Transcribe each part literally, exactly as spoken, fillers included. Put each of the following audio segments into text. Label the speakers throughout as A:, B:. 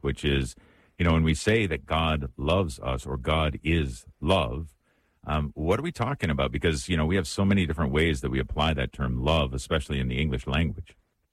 A: which is, you know, when we say that God loves us or God is love, um, what are we talking about? Because, you know, we have so many different ways that we apply that term love, especially in the English language.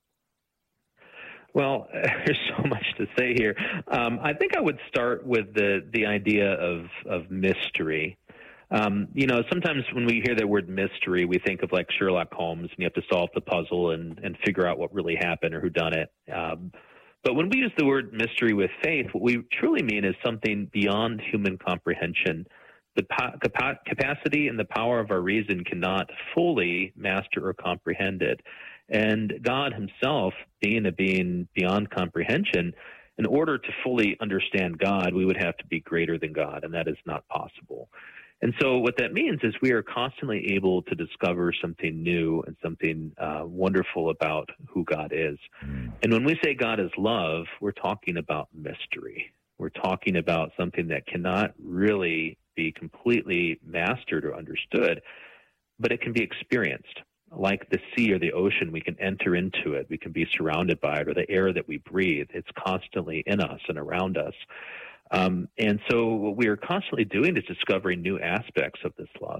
B: Well, there's so much to say here. Um, I think I would start with the, the idea of, of mystery. Um, you know, sometimes when we hear the word mystery, we think of like Sherlock Holmes, and you have to solve the puzzle and, and figure out what really happened or who done it. Um, but when we use the word mystery with faith, what we truly mean is something beyond human comprehension. The pa- capacity and the power of our reason cannot fully master or comprehend it. And God himself, being a being beyond comprehension, in order to fully understand God, we would have to be greater than God, and that is not possible. And so what that means is we are constantly able to discover something new and something uh, wonderful about who God is. Mm. And when we say God is love, we're talking about mystery. We're talking about something that cannot really be completely mastered or understood, but it can be experienced. Like the sea or the ocean, we can enter into it. We can be surrounded by it, or the air that we breathe. It's constantly in us and around us. Um, and so what we are constantly doing is discovering new aspects of this love.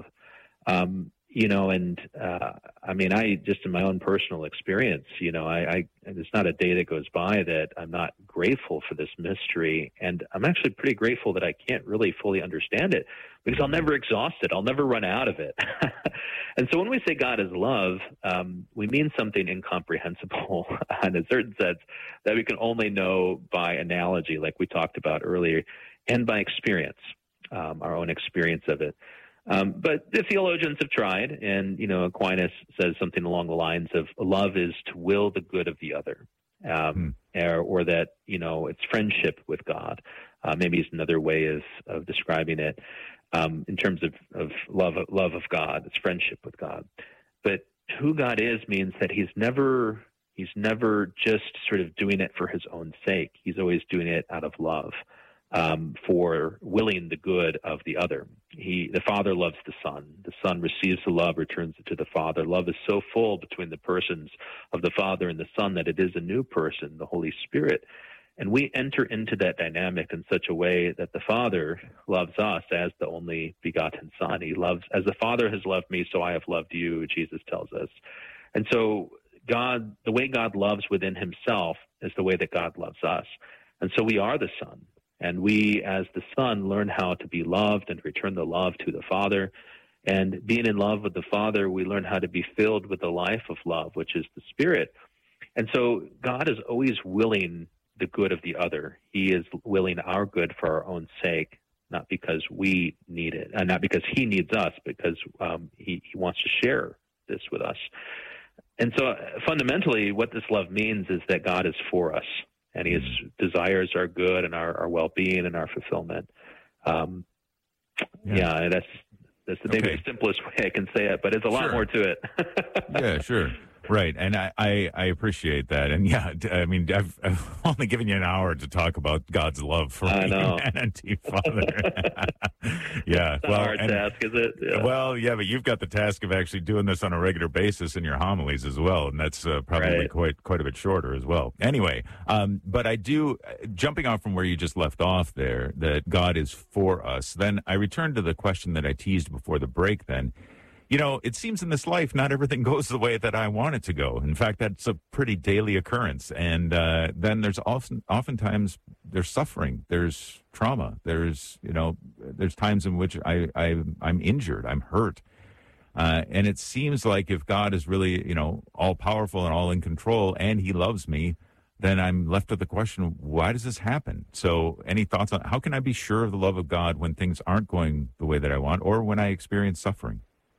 B: Um, you know, and uh, I mean, I just in my own personal experience, you know, I, I there's not a day that goes by that I'm not grateful for this mystery. And I'm actually pretty grateful that I can't really fully understand it, because I'll never exhaust it. I'll never run out of it. And so when we say God is love, um, we mean something incomprehensible in a certain sense that we can only know by analogy, like we talked about earlier, and by experience, um, our own experience of it. Um, but the theologians have tried, and, you know, Aquinas says something along the lines of love is to will the good of the other, um, hmm. or, or that, you know, it's friendship with God. Uh, maybe it's another way of, of describing it. Um, in terms of, of love, love of God, it's friendship with God. But who God is means that he's never, he's never just sort of doing it for his own sake. He's always doing it out of love, um, for willing the good of the other. He, the Father loves the Son. The Son receives the love, returns it to the Father. Love is so full between the persons of the Father and the Son that it is a new person, the Holy Spirit. And we enter into that dynamic in such a way that the Father loves us as the only begotten Son. He loves, as the Father has loved me, so I have loved you, Jesus tells us. And so God, the way God loves within himself is the way that God loves us. And so we are the Son. And we, as the Son, learn how to be loved and return the love to the Father. And being in love with the Father, we learn how to be filled with the life of love, which is the Spirit. And so God is always willing the good of the other. He is willing our good for our own sake, not because we need it, and not because he needs us, because um, he, he wants to share this with us. And so uh, fundamentally, what this love means is that God is for us, and his desires our good and our, our well-being and our fulfillment. Um, yeah. yeah, that's that's the maybe okay. the simplest way I can say it, but there's a lot
A: sure.
B: more to it.
A: Yeah, sure. Right, and I, I, I appreciate that. And yeah, I mean, I've, I've only given you an hour to talk about God's love for humanity, Father. Yeah,
B: it's
A: well,
B: a hard
A: and,
B: task, is it? Yeah.
A: Well, yeah, but you've got the task of actually doing this on a regular basis in your homilies as well, and that's uh, probably
B: right.
A: quite quite a bit shorter as well. Anyway, um, but I do, jumping off from where you just left off there, that God is for us, then I return to the question that I teased before the break then. You know, it seems in this life, not everything goes the way that I want it to go. In fact, that's a pretty daily occurrence. And uh, then there's often, oftentimes there's suffering, there's trauma, there's, you know, there's times in which I, I, I'm injured, I'm hurt. Uh, and it seems like if God is really, you know, all powerful and all in control and he loves me, then I'm left with the question, why does this happen? So any thoughts on how can I be sure of the love of God when things aren't going the way that I want or when I experience suffering?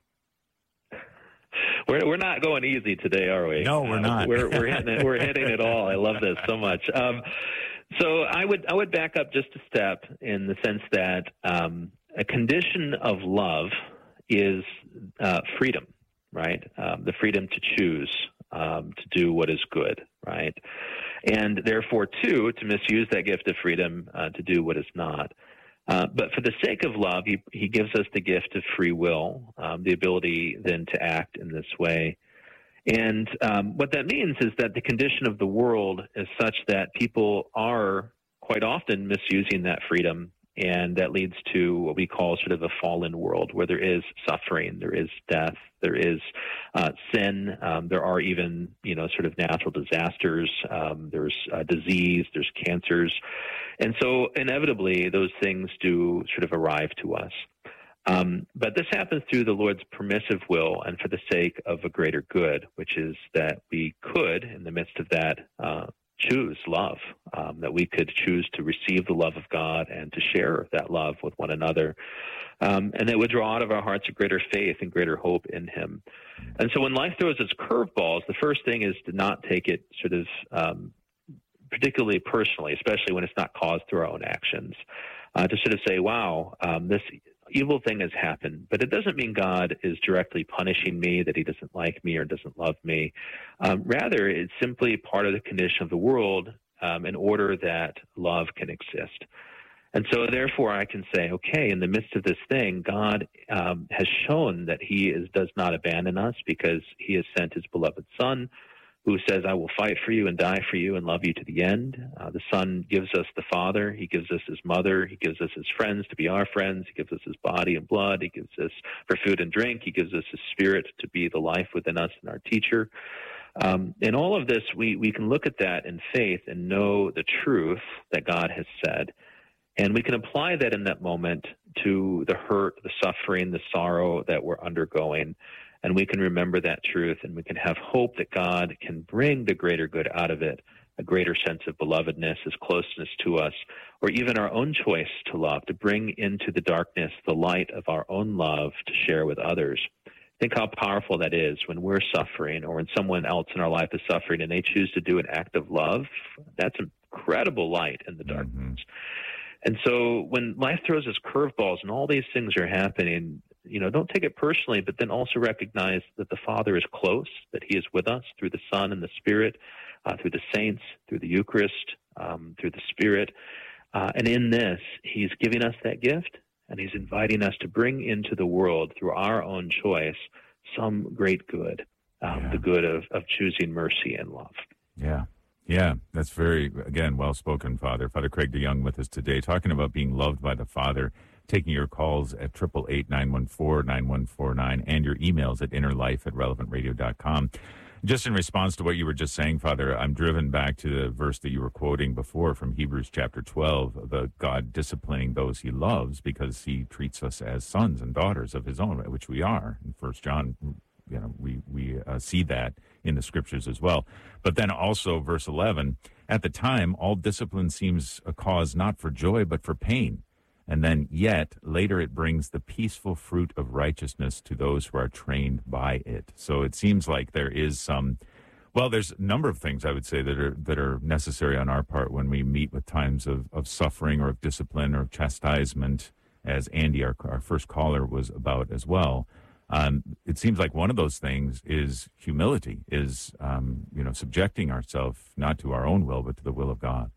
B: We're we're not going easy today, are we?
A: No, we're not.
B: Uh, we're we're hitting it. We're hitting it all. I love this so much. Um, so I would I would back up just a step in the sense that um, a condition of love is uh, freedom, right? Um, the freedom to choose um, to do what is good, right? And therefore, too, to misuse that gift of freedom uh, to do what is not. Uh, but for the sake of love, he, he gives us the gift of free will, um, the ability then to act in this way. And um, what that means is that the condition of the world is such that people are quite often misusing that freedom. And that leads to what we call sort of a fallen world where there is suffering, there is death, there is uh, sin, um, there are even, you know, sort of natural disasters, um, there's uh, disease, there's cancers. And so inevitably those things do sort of arrive to us. Um, but this happens through the Lord's permissive will and for the sake of a greater good, which is that we could, in the midst of that, uh, choose love, um, that we could choose to receive the love of God and to share that love with one another. Um, and that would draw out of our hearts a greater faith and greater hope in him. And so when life throws its curveballs, the first thing is to not take it sort of um, particularly personally, especially when it's not caused through our own actions, uh, to sort of say, wow, um, this evil thing has happened, but it doesn't mean God is directly punishing me, that he doesn't like me or doesn't love me. Um, rather, it's simply part of the condition of the world um, in order that love can exist. And so therefore I can say, okay, in the midst of this thing, God um, has shown that he is, does not abandon us because he has sent his beloved Son, who says, I will fight for you and die for you and love you to the end. Uh, the Son gives us the Father. He gives us his mother. He gives us his friends to be our friends. He gives us his body and blood. He gives us for food and drink. He gives us his Spirit to be the life within us and our teacher. Um, in all of this, we, we can look at that in faith and know the truth that God has said. And we can apply that in that moment to the hurt, the suffering, the sorrow that we're undergoing. And we can remember that truth, and we can have hope that God can bring the greater good out of it, a greater sense of belovedness, his closeness to us, or even our own choice to love, to bring into the darkness the light of our own love to share with others. Think how powerful that is when we're suffering or when someone else in our life is suffering and they choose to do an act of love. That's incredible light in the darkness. Mm-hmm. And so when life throws us curveballs and all these things are happening, you know, don't take it personally, but then also recognize that the Father is close, that he is with us through the Son and the Spirit, uh, through the saints, through the Eucharist, um, through the Spirit. Uh, and in this, he's giving us that gift, and he's inviting us to bring into the world through our own choice some great good, um, yeah. the good of, of choosing mercy and love.
A: Yeah. Yeah, that's very, again, well-spoken, Father. Father Craig DeYoung with us today, talking about being loved by the Father, taking your calls at eight eight eight, nine one four, nine one four nine and your emails at innerlife at relevant radio dot com. Just in response to what you were just saying, Father, I'm driven back to the verse that you were quoting before from Hebrews chapter twelve, about God disciplining those he loves because he treats us as sons and daughters of his own, which we are. In First John, you know, we, we uh, see that in the scriptures as well. But then also verse eleven, at the time, all discipline seems a cause not for joy, but for pain. And then yet later it brings the peaceful fruit of righteousness to those who are trained by it. So it seems like there is some, well, there's a number of things I would say that are that are necessary on our part when we meet with times of, of suffering or of discipline or of chastisement, as Andy, our, our first caller, was about as well. Um, it seems like one of those things is humility, is, um, you know, subjecting ourselves not to our own will, but to the will of God.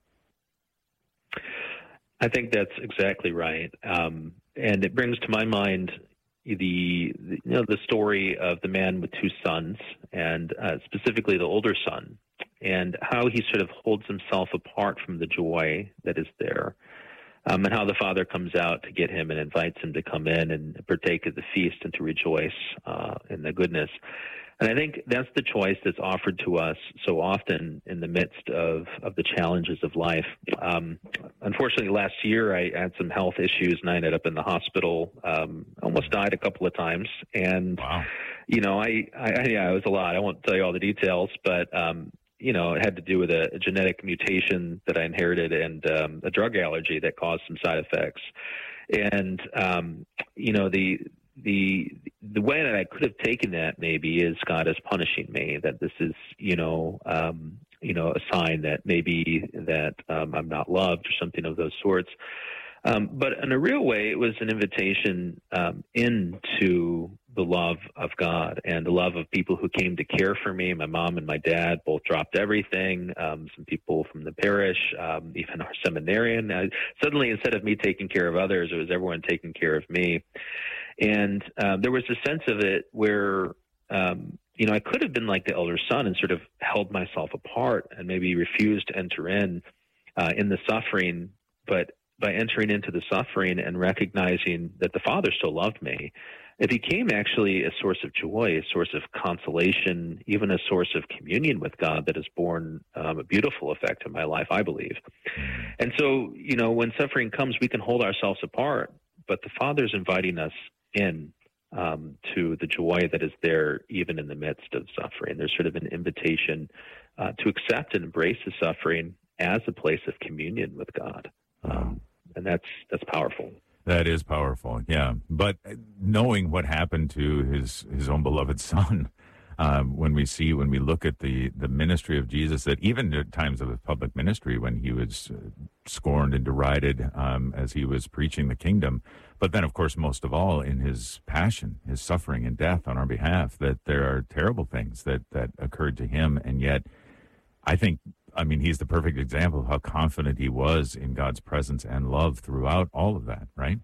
B: I think that's exactly right. Um, and it brings to my mind the, the, you know, the story of the man with two sons, and uh, specifically the older son, and how he sort of holds himself apart from the joy that is there. Um, and how the father comes out to get him and invites him to come in and partake of the feast and to rejoice uh, in the goodness. And I think that's the choice that's offered to us so often in the midst of, of the challenges of life. Um, unfortunately, last year I had some health issues and I ended up in the hospital, um, almost died a couple of times. And,
A: wow.
B: you know, I, I, yeah, it was a lot. I won't tell you all the details, but, um, you know, it had to do with a, a genetic mutation that I inherited and um, a drug allergy that caused some side effects. And, um, you know, the the the way that I could have taken that maybe is God is punishing me, that this is, you know, um, you know, a sign that maybe that um, I'm not loved or something of those sorts. Um, but in a real way, it was an invitation um, into the love of God and the love of people who came to care for me. My mom and my dad both dropped everything. Um, some people from the parish, um, even our seminarian. I, suddenly, instead of me taking care of others, it was everyone taking care of me. And uh, there was a sense of it where, um, you know, I could have been like the elder son and sort of held myself apart and maybe refused to enter in. uh, in the suffering, but by entering into the suffering and recognizing that the Father still loved me, it became actually a source of joy, a source of consolation, even a source of communion with God that has borne um, a beautiful effect in my life, I believe. And so, you know, when suffering comes, we can hold ourselves apart, but the Father's inviting us in um, to the joy that is there even in the midst of suffering. There's sort of an invitation uh, to accept and embrace the suffering as a place of communion with God. Um, and that's that's powerful.
A: That is powerful, yeah. But knowing what happened to his, his own beloved son, um, when we see, when we look at the, the ministry of Jesus, that even at times of his public ministry, when he was uh, scorned and derided um, as he was preaching the kingdom, but then, of course, most of all, in his passion, his suffering and death on our behalf, that there are terrible things that, that occurred to him, and yet I think, I mean, he's the perfect example of how confident he was in God's presence and love throughout all of that, right?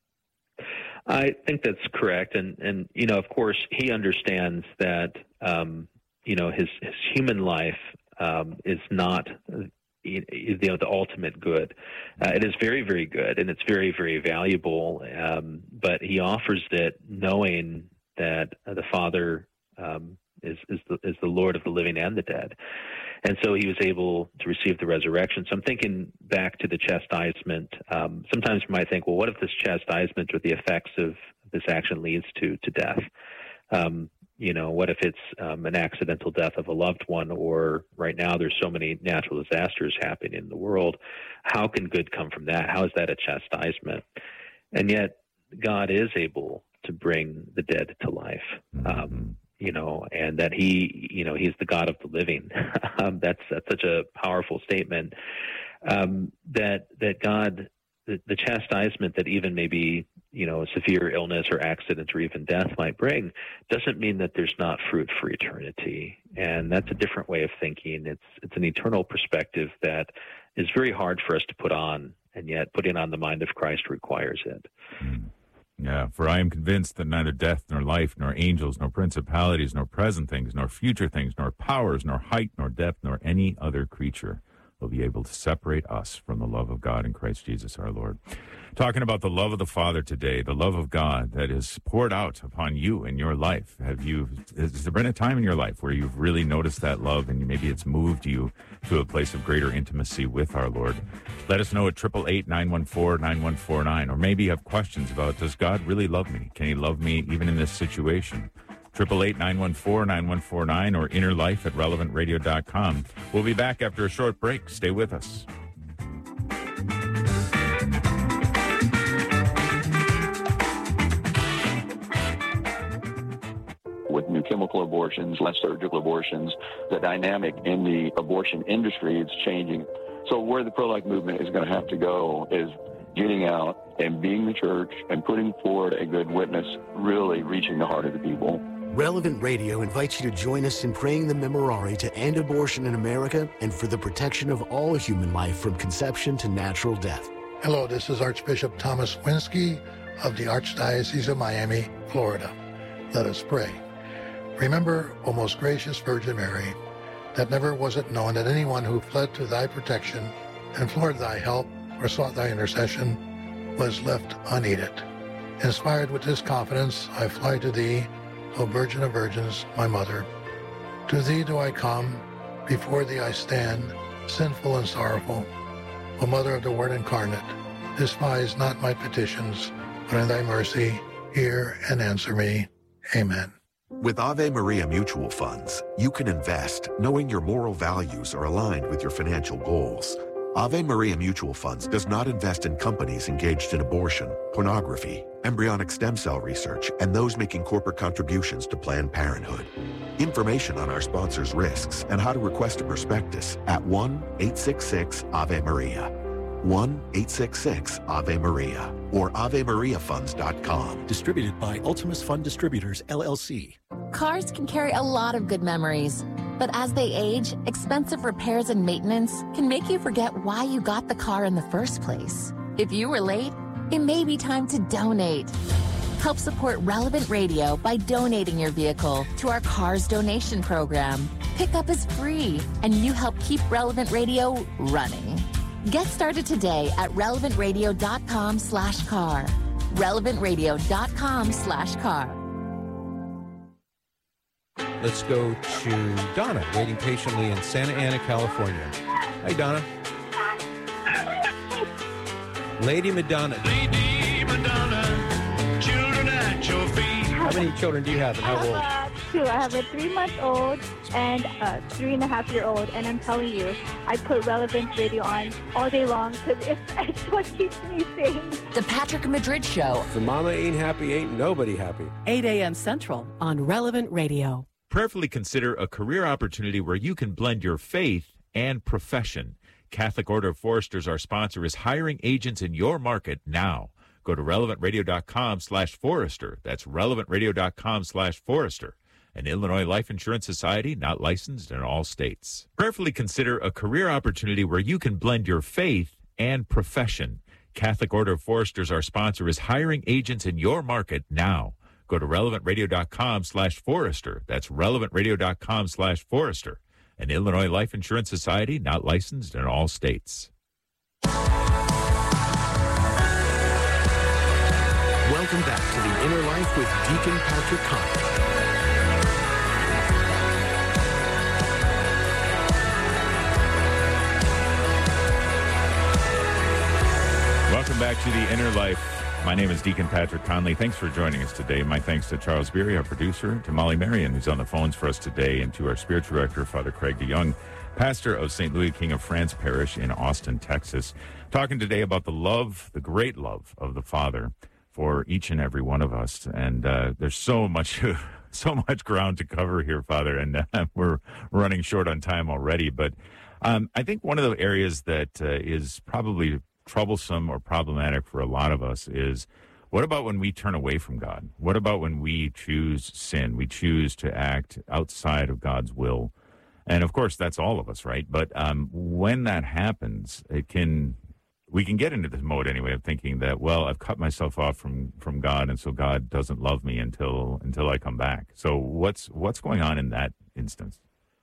B: I think that's correct. And, and you know, of course, he understands that, um, you know, his, his human life um, is not, you know, the ultimate good. Uh, it is very, very good, and it's very, very valuable. Um, but he offers it knowing that uh, the Father um, is, is, the, is the Lord of the living and the dead. And so he was able to receive the resurrection. So I'm thinking back to the chastisement. Um, sometimes you might think, well, what if this chastisement or the effects of this action leads to, to death? Um, you know, what if it's um, an accidental death of a loved one, or right now there's so many natural disasters happening in the world. How can good come from that? How is that a chastisement? And yet God is able to bring the dead to life. Um, you know, and that he, you know, he's the God of the living. um, that's, that's such a powerful statement, um, that, that God, the, the chastisement that even maybe, you know, severe illness or accident or even death might bring doesn't mean that there's not fruit for eternity. And that's a different way of thinking. It's, it's an eternal perspective that is very hard for us to put on, and yet putting on the mind of Christ requires it.
A: Mm. Yeah, for I am convinced that neither death, nor life, nor angels, nor principalities, nor present things, nor future things, nor powers, nor height, nor depth, nor any other creature will be able to separate us from the love of God in Christ Jesus our Lord. Talking about the love of the Father today, the love of God that is poured out upon you in your life. Have you, has there been a time in your life where you've really noticed that love, and maybe it's moved you to a place of greater intimacy with our Lord? Let us know at eight eight eight, nine one four, nine one four nine, or maybe you have questions about, does God really love me? Can he love me even in this situation? eight eight eight, nine one four, nine one four nine or inner life at relevant radio dot com. We'll be back after a short break. Stay with us.
C: With new chemical abortions, less surgical abortions, the dynamic in the abortion industry is changing. So where the pro-life movement is going to have to go is getting out and being the church and putting forward a good witness, really reaching the heart of the people.
D: Relevant Radio invites you to join us in praying the Memorare to end abortion in America and for the protection of all human life from conception to natural death.
E: Hello, this is Archbishop Thomas Winsky of the Archdiocese of Miami, Florida. Let us pray. Remember, O most gracious Virgin Mary, that never was it known that anyone who fled to thy protection, implored thy help, or sought thy intercession, was left unaided. Inspired with this confidence, I fly to thee, O Virgin of Virgins, my Mother. To thee do I come, before thee I stand, sinful and sorrowful. O Mother of the Word incarnate, despise not my petitions, but in thy mercy hear and answer me. Amen.
F: With Ave Maria Mutual Funds, you can invest knowing your moral values are aligned with your financial goals. Ave Maria Mutual Funds does not invest in companies engaged in abortion, pornography, embryonic stem cell research, and those making corporate contributions to Planned Parenthood. Information on our sponsors' risks and how to request a prospectus at one eight six six Ave Maria. one eight six six Ave Maria or ave maria funds dot com.
G: Distributed by Ultimus Fund Distributors, L L C.
H: Cars can carry a lot of good memories, but as they age, expensive repairs and maintenance can make you forget why you got the car in the first place. If you were late, it may be time to donate. Help support Relevant Radio by donating your vehicle to our Cars Donation Program. Pickup is free, and you help keep Relevant Radio running. Get started today at relevant radio dot com slash car. relevant radio dot com slash car.
I: Let's go to Donna, waiting patiently in Santa Ana, California. Hi, Donna. Lady Madonna.
J: Lady Madonna, children at your feet.
I: How many children do you have and how old?
K: I have uh, two. I have a three-month-old and a three-and-a-half-year-old, and I'm telling you, I put Relevant Radio on all day long because it's, it's what keeps me sane.
H: The Patrick Madrid Show.
I: If the mama ain't happy, ain't nobody happy.
L: eight a.m. Central on Relevant Radio.
A: Prayerfully consider a career opportunity where you can blend your faith and profession. Catholic Order of Foresters, our sponsor, is hiring agents in your market now. Go to relevant radio dot com slash forester. That's relevant radio dot com slash forester. An Illinois Life Insurance Society, not licensed in all states. Prayerfully consider a career opportunity where you can blend your faith and profession. Catholic Order of Foresters, our sponsor, is hiring agents in your market now. Go to relevant radio dot com slash forester. That's relevant radio dot com slash forester. An Illinois Life Insurance Society, not licensed in all states.
D: Welcome back to The Inner Life with Deacon Patrick Conley.
A: Welcome back to The Inner Life. My name is Deacon Patrick Conley. Thanks for joining us today. My thanks to Charles Beery, our producer, to Molly Marion, who's on the phones for us today, and to our spiritual director, Father Craig DeYoung, pastor of Saint Louis King of France Parish in Austin, Texas. Talking today about the love, the great love of the Father for each and every one of us. And uh, there's so much so much ground to cover here, Father, and uh, we're running short on time already. But um, I think one of the areas that uh, is probably troublesome or problematic for a lot of us is, what about when we turn away from God? What about when we choose sin? We choose to act outside of God's will. And of course, that's all of us, right? But um, when that happens, it can, we can get into this mode anyway of thinking that, well, I've cut myself off from, from God, and so God doesn't love me until until I come back. So what's what's going on in that instance?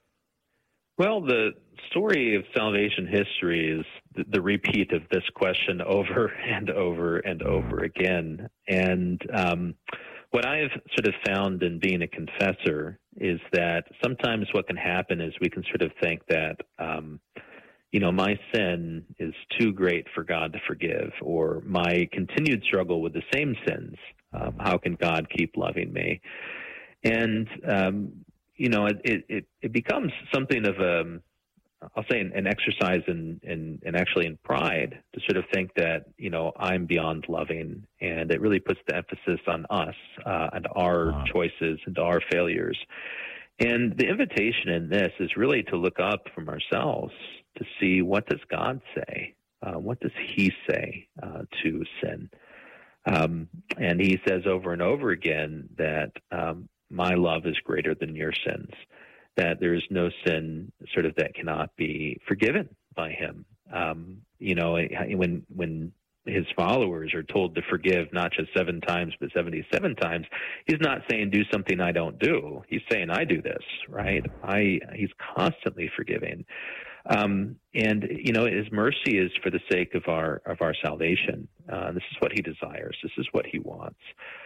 B: Well, the story of salvation history is the, the repeat of this question over and over and over again. And um, what I've sort of found in being a confessor is that sometimes what can happen is we can sort of think that, um, you know, my sin is too great for God to forgive, or my continued struggle with the same sins, um, how can God keep loving me? And, um, you know, it, it, it becomes something of a, I'll say an, an exercise in, in, in actually in pride to sort of think that, you know, I'm beyond loving, and it really puts the emphasis on us uh, and our wow. choices and our failures. And the invitation in this is really to look up from ourselves to see, what does God say? Uh, what does he say uh, to sin? Um, and he says over and over again that um, my love is greater than your sins, that there is no sin sort of that cannot be forgiven by him. Um, you know, when when his followers are told to forgive not just seven times, but seventy-seven times, he's not saying do something I don't do. He's saying I do this, right? I he's constantly forgiving. Um, and, you know, his mercy is for the sake of our of our salvation. Uh, this is what he desires. This is what he wants.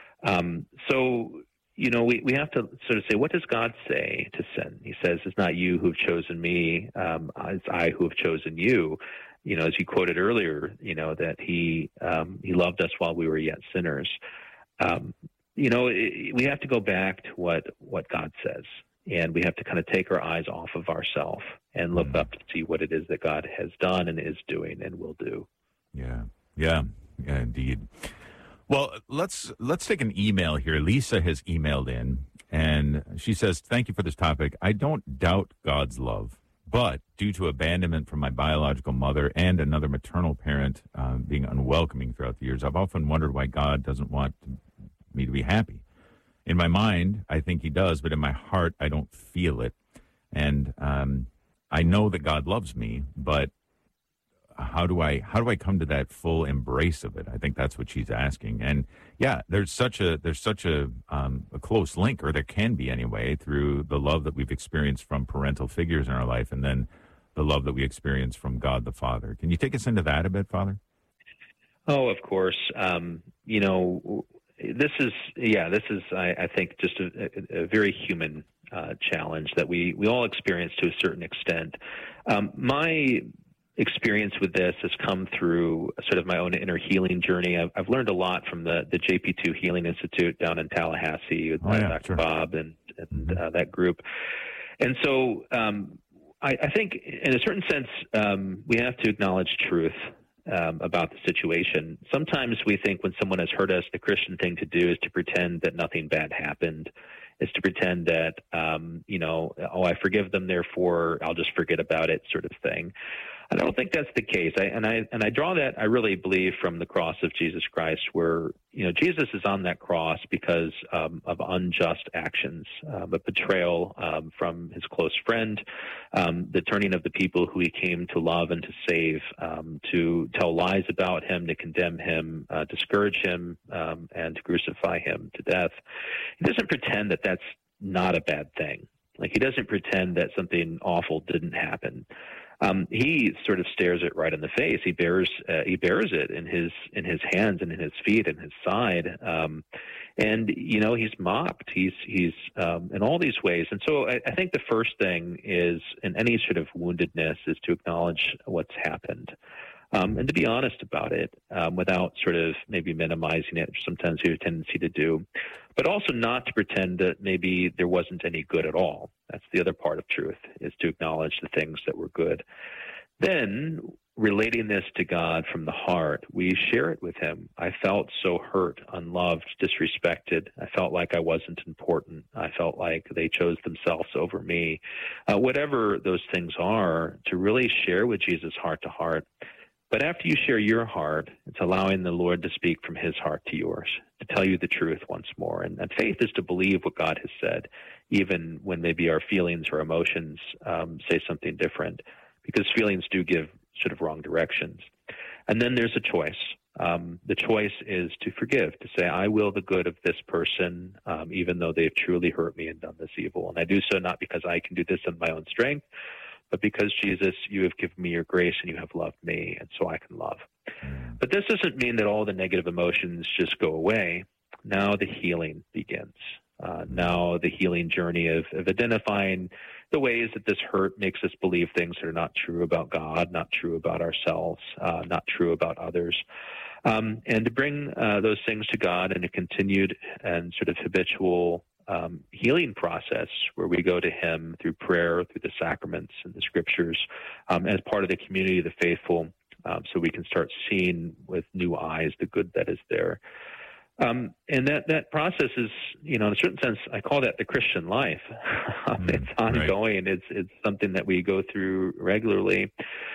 B: Um, so, you know, we, we have to sort of say, what does God say to sin? He says, it's not you who have chosen me, um, it's I who have chosen you. You know, as you quoted earlier, you know, that he um, he loved us while we were yet sinners. Um, you know, it, we have to go back to what, what God says, and we have to kind of take our eyes off of ourselves and look up to see what it is that God has done and is doing and will do.
A: Yeah, yeah, yeah, indeed. Well, let's let's take an email here. Lisa has emailed in, and she says, thank you for this topic. I don't doubt God's love, but due to abandonment from my biological mother and another maternal parent uh, being unwelcoming throughout the years, I've often wondered why God doesn't want me to be happy. In my mind, I think he does, but in my heart, I don't feel it. And um, I know that God loves me, but how do I how do I come to that full embrace of it? I think that's what she's asking. And yeah, there's such a there's such a um, a close link, or there can be anyway, through the love that we've experienced from parental figures in our life, and then the the love that we experience from God the Father. Can you take us into that a bit, Father?
B: Oh, of course. Um, you know, this is, yeah, this is, I, I think, just a, a very human uh, challenge that we, we all experience to a certain extent. Um, my experience with this has come through sort of my own inner healing journey. I've, I've learned a lot from the, the J P two Healing Institute down in Tallahassee with oh, yeah, Doctor Sure. Bob and, and mm-hmm. uh, that group. And so um, I, I think in a certain sense, um, we have to acknowledge truth um, about the situation. Sometimes we think when someone has hurt us, the Christian thing to do is to pretend that nothing bad happened, is to pretend that, um, you know, oh, I forgive them, therefore I'll just forget about it sort of thing. I don't think that's the case. I, and I and I draw that, I really believe, from the cross of Jesus Christ, where, you know, Jesus is on that cross because um, of unjust actions, um, a betrayal um, from his close friend, um, the turning of the people who he came to love and to save, um, to tell lies about him, to condemn him, uh, discourage him, um, and to crucify him to death. He doesn't pretend that that's not a bad thing. Like, he doesn't pretend that something awful didn't happen. Um, he sort of stares it right in the face. He bears uh, he bears it in his in his hands and in his feet and his side, um, and you know he's mocked. He's he's um, in all these ways. And so I, I think the first thing is, in any sort of woundedness, is to acknowledge what's happened. Um, and to be honest about it, um, without sort of maybe minimizing it, which sometimes we have a tendency to do, but also not to pretend that maybe there wasn't any good at all. That's the other part of truth, is to acknowledge the things that were good. Then, relating this to God from the heart, we share it with him. I felt so hurt, unloved, disrespected. I felt like I wasn't important. I felt like they chose themselves over me. Uh, whatever those things are, to really share with Jesus heart to heart. But after you share your heart, it's allowing the Lord to speak from his heart to yours, to tell you the truth once more. And, and faith is to believe what God has said, even when maybe our feelings or emotions um, say something different, because feelings do give sort of wrong directions. And then there's a choice. Um, the choice is to forgive, to say, I will the good of this person, um, even though they've truly hurt me and done this evil. And I do so not because I can do this in my own strength, but because, Jesus, you have given me your grace and you have loved me, and so I can love. But this doesn't mean that all the negative emotions just go away. Now the healing begins. Uh, now the healing journey of, of identifying the ways that this hurt makes us believe things that are not true about God, not true about ourselves, uh, not true about others. Um, and to bring uh, those things to God in a continued and sort of habitual Um, healing process where we go to him through prayer, through the sacraments and the scriptures, um, as part of the community of the faithful, um, so we can start seeing with new eyes the good that is there. Um, and that, that process is, you know, in a certain sense, I call that the Christian life. mm, it's ongoing. Right. It's, it's something that we go through regularly.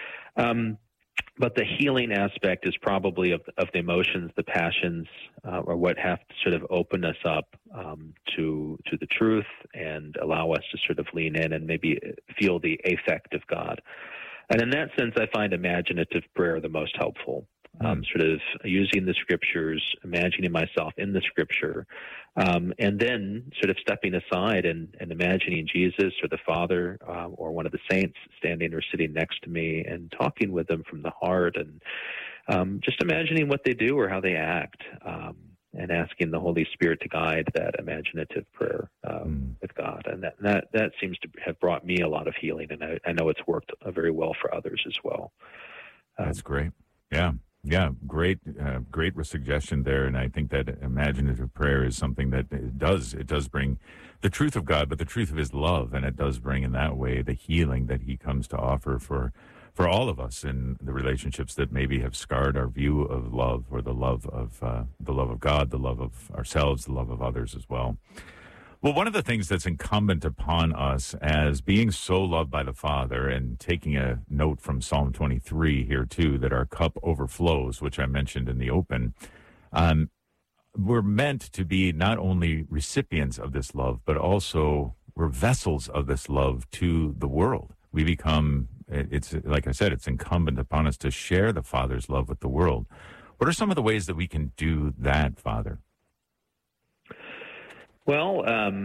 B: Um, But the healing aspect is probably of, of the emotions, the passions, uh, or what have to sort of open us up um, to to the truth and allow us to sort of lean in and maybe feel the affect of God. And in that sense, I find imaginative prayer the most helpful. Um, sort of using the scriptures, imagining myself in the scripture, um, and then sort of stepping aside and, and imagining Jesus or the Father uh, or one of the saints standing or sitting next to me and talking with them from the heart, and um, just imagining what they do or how they act, um, and asking the Holy Spirit to guide that imaginative prayer um, mm. with God. And that, that that seems to have brought me a lot of healing, and I, I know it's worked uh, very well for others as well. Um,
A: That's great. Yeah. Yeah, great, uh, great suggestion there, and I think that imaginative prayer is something that it does it does bring the truth of God, but the truth of His love, and it does bring in that way the healing that He comes to offer for for all of us in the relationships that maybe have scarred our view of love, or the love of uh, the love of God, the love of ourselves, the love of others as well. Well, one of the things that's incumbent upon us as being so loved by the Father, and taking a note from Psalm twenty-three here too, that our cup overflows, which I mentioned in the open, um, we're meant to be not only recipients of this love, but also we're vessels of this love to the world. We become, it's like I said, it's incumbent upon us to share the Father's love with the world. What are some of the ways that we can do that, Father?
B: Well, um,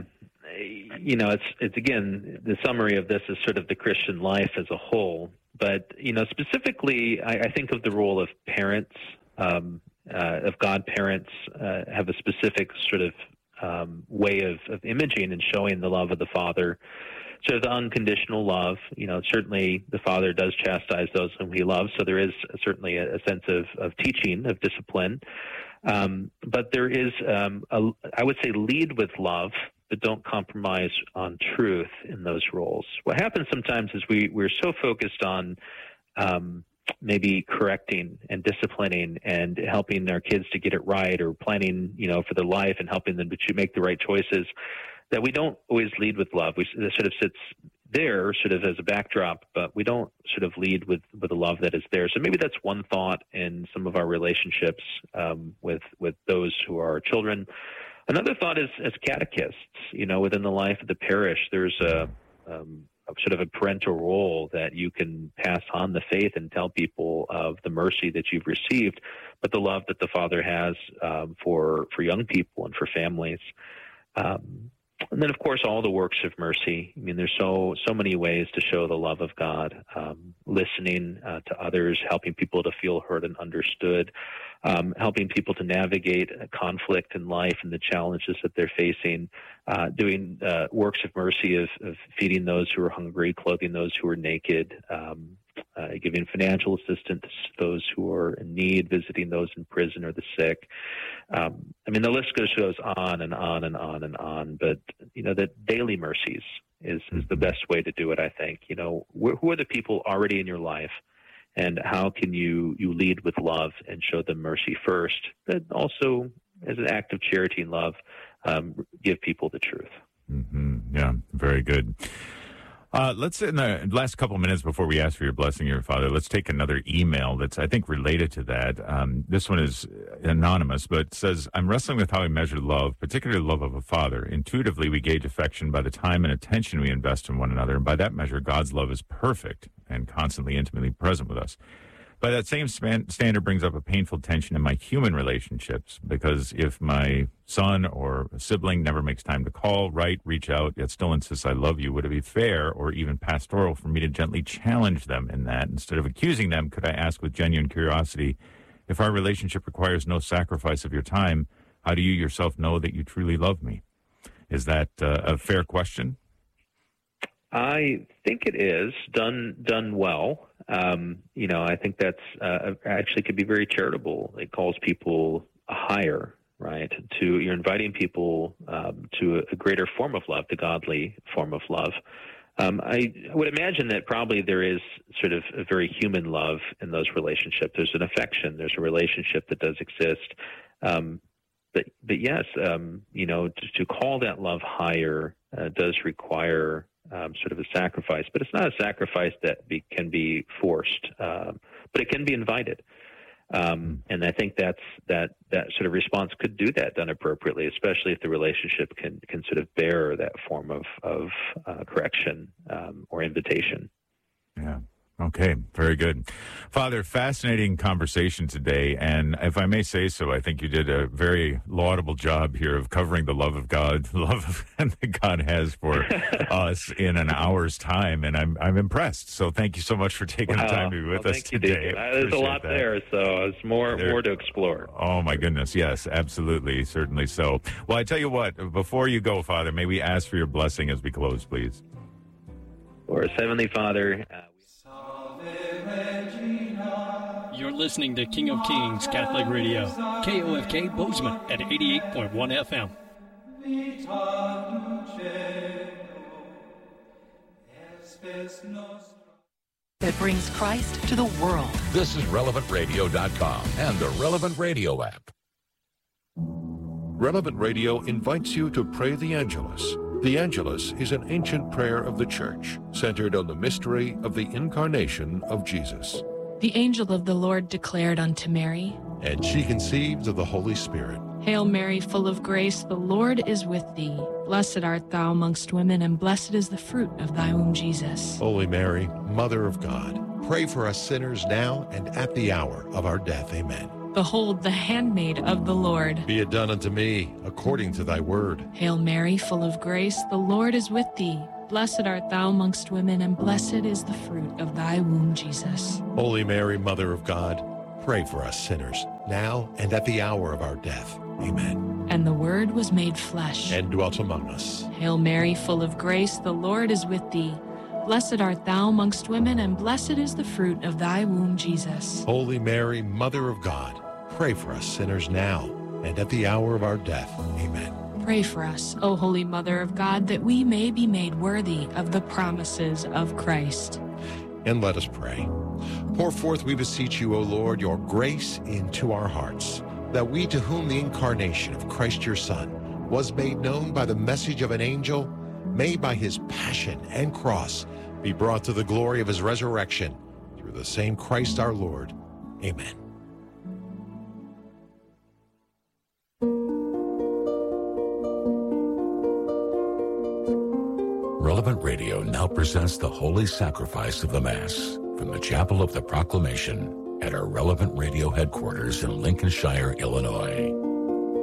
B: you know, it's it's again, the summary of this is sort of the Christian life as a whole. But, you know, specifically, I, I think of the role of parents, um, uh, of godparents, uh, have a specific sort of um, way of, of imaging and showing the love of the Father, sort of the unconditional love. You know, certainly the Father does chastise those whom he loves, so there is certainly a, a sense of, of teaching, of discipline. Um, but there is, um, a, I would say, lead with love, but don't compromise on truth in those roles. What happens sometimes is we, we're so focused on um, maybe correcting and disciplining and helping our kids to get it right, or planning, you know, for their life and helping them to make the right choices, that we don't always lead with love. We it sort of sits there sort of as a backdrop, but we don't sort of lead with, with the love that is there. So maybe that's one thought in some of our relationships um, with, with those who are our children. Another thought is as catechists, you know, within the life of the parish, there's a, um, a sort of a parental role that you can pass on the faith and tell people of the mercy that you've received, but the love that the Father has um, for, for young people and for families. Um, And then, of course, all the works of mercy. I mean, there's so so many ways to show the love of God, um, listening uh, to others, helping people to feel heard and understood, um, helping people to navigate conflict in life and the challenges that they're facing, uh, doing uh, works of mercy of, of feeding those who are hungry, clothing those who are naked, um, uh, giving financial assistance to those who are in need, visiting those in prison or the sick. Um, I mean, the list goes, goes on and on and on and on, but, you know, that daily mercies is, is the best way to do it, I think. You know, wh- who are the people already in your life, and how can you, you lead with love and show them mercy first, but also as an act of charity and love, um, give people the truth.
A: Mm-hmm. Yeah, very good. Uh, let's, in the last couple of minutes before we ask for your blessing, your Father, let's take another email that's, I think, related to that. Um, this one is anonymous, but says, I'm wrestling with how we measure love, particularly love of a father. Intuitively, we gauge affection by the time and attention we invest in one another, and by that measure, God's love is perfect and constantly intimately present with us. But that same span, standard brings up a painful tension in my human relationships, because if my son or a sibling never makes time to call, write, reach out, yet still insists I love you, would it be fair or even pastoral for me to gently challenge them in that? Instead of accusing them, could I ask with genuine curiosity, if our relationship requires no sacrifice of your time, how do you yourself know that you truly love me? Is that uh, a fair question?
B: I think it is done done well. Um, you know, I think that's uh, actually could be very charitable. It calls people higher, right? To you're inviting people um, to a, a greater form of love, the godly form of love. Um, I, I would imagine that probably there is sort of a very human love in those relationships. There's an affection. There's a relationship that does exist. Um, but but yes, um, you know, to, to call that love higher uh, does require Um, sort of a sacrifice, but it's not a sacrifice that be, can be forced, um, but it can be invited. Um, and I think that's that that sort of response could do that done appropriately, especially if the relationship can can sort of bear that form of of uh, correction um, or invitation.
A: Yeah. Okay, very good. Father, fascinating conversation today, and if I may say so, I think you did a very laudable job here of covering the love of God, the love that God has for us in an hour's time, and I'm I'm impressed. So thank you so much for taking
B: wow.
A: the time to be with
B: well,
A: us
B: thank you,
A: today.
B: Uh, there's a lot that. there, so it's more there, more to explore.
A: Oh, my goodness, yes, absolutely, certainly so. Well, I tell you what, before you go, Father, may we ask for your blessing as we close, please?
B: Lord, Heavenly Father, uh,
M: You're listening to King of Kings Catholic Radio, K O F K Bozeman at eighty-eight point one F M.
L: That brings Christ to the world.
N: This is relevant radio dot com and the Relevant Radio app.
O: Relevant Radio invites you to pray the Angelus. The Angelus is an ancient prayer of the Church, centered on the mystery of the incarnation of Jesus.
P: The angel of the Lord declared unto Mary,
O: and she conceived of the Holy Spirit.
P: Hail Mary, full of grace, the Lord is with thee. Blessed art thou amongst women, and blessed is the fruit of thy womb, Jesus.
O: Holy Mary, Mother of God, pray for us sinners now and at the hour of our death. Amen.
P: Behold, the handmaid of the Lord.
O: Be it done unto me according to thy word.
P: Hail Mary, full of grace, the Lord is with thee. Blessed art thou amongst women, and blessed is the fruit of thy womb, Jesus.
O: Holy Mary, Mother of God, pray for us sinners, now and at the hour of our death. Amen.
P: And the Word was made flesh,
O: and dwelt among us.
P: Hail Mary, full of grace, the Lord is with thee. Blessed art thou amongst women, and blessed is the fruit of thy womb, Jesus.
O: Holy Mary, Mother of God, pray for us sinners now and at the hour of our death. Amen.
P: Pray for us, O Holy Mother of God, that we may be made worthy of the promises of Christ.
O: And let us pray. Pour forth, we beseech you, O Lord, your grace into our hearts, that we, to whom the incarnation of Christ your Son was made known by the message of an angel, may by his passion and cross be brought to the glory of his resurrection, through the same Christ our Lord. Amen.
N: Relevant Radio now presents the Holy Sacrifice of the Mass from the Chapel of the Proclamation at our Relevant Radio headquarters in Lincolnshire, Illinois.